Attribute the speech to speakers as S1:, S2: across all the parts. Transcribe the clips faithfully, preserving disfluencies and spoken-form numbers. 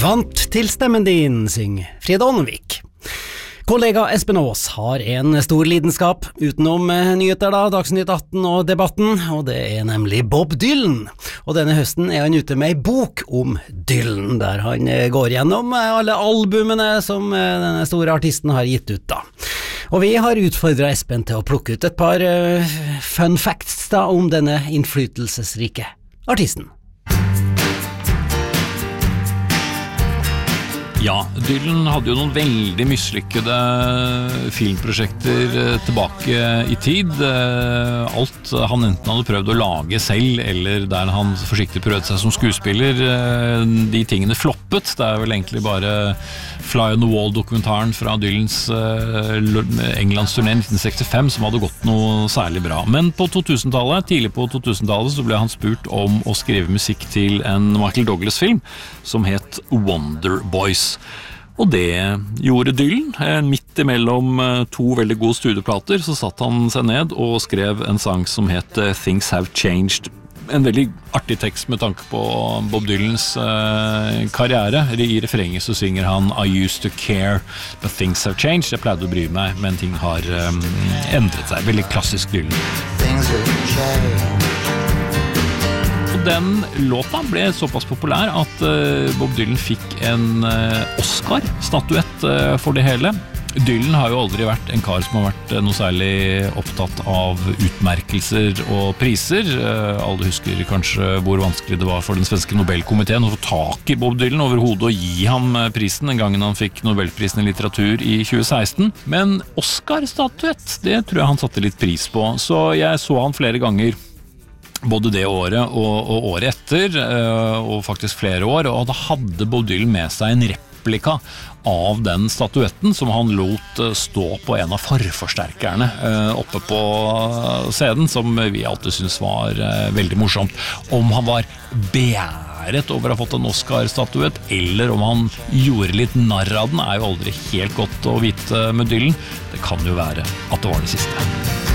S1: Vant til stemmen din, syng Frida Ånevik. Kollega Espen Aas har en stor lidenskap, utenom nyheter da, Dagsnytt atten og debatten, og det er nemlig Bob Dylan. Og denne høsten er han ute med en bok om Dylan, der han går gjennom alle albumene som denne store artisten har gitt ut da. Og vi har utfordret Espen til å plukke ut et par uh, fun facts da, om denne innflytelsesrike artisten.
S2: Ja, Dylan hadde jo noen veldig mislykkede filmprosjekter tilbake i tid. Alt han enten hadde prøvd å lage selv, eller der han forsiktig prøvde seg som skuespiller, de tingene floppet. Det er vel egentlig bare Fly on the Wall-dokumentaren fra Dylans Englandsturné nitten sekstifem som hadde gått noe særlig bra. Men på to-tusentallet, tidlig på to-tusentallet, så ble han spurt om å skrive musikk til en Michael Douglas-film som het Wonder Boys. Og det gjorde Dylan. Midt imellom to veldig gode studieplater så satt han seg ned og skrev en sang som het Things Have Changed. En veldig artig tekst med tanke på Bob Dylans eh, karriere. I refrenget så synger han I used to care, but things have changed. Jeg pleide å bry meg, men ting har um, endret seg. Veldig klassisk Dylan. Things have changed. Den låta ble såpass populær at uh, Bob Dylan fikk en uh, Oscar-statuett uh, for det hele. Dylan har jo aldri vært en kar som har vært uh, noe særlig opptatt av utmerkelser og priser. Uh, alle husker kanskje hvor vanskelig det var for den svenske Nobelkomiteen å få tak i Bob Dylan overhodet og gi ham uh, prisen den gangen han fikk Nobelprisen i litteratur i tjue seksten. Men Oscar-statuett, det tror jeg han satte litt pris på, så jeg så han flere ganger både det året og, og året etter, og faktisk flere år, og da hadde Bob Dylan med seg en replika av den statuetten som han lot stå på en av forforsterkerne oppe på scenen, som vi alltid synes var veldig morsomt. Om han var beæret over å ha fått en Oscar-statuett, eller om han gjorde litt narr av den, er jo aldri helt godt å vite med Dylan. Det kan jo være at det var det siste.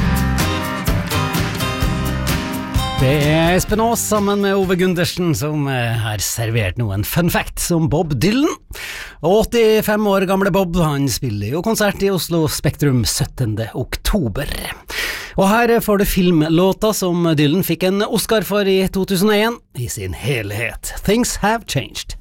S1: Det er Espen Aas sammen med Ove Gundersen som har servert noen fun facts om Bob Dylan. åttifem år gamle Bob, han spiller jo konsert i Oslo Spektrum syttende oktober. Og her får du filmlåta som Dylan fikk en Oscar for i to tusen og en i sin helhet. Things Have Changed.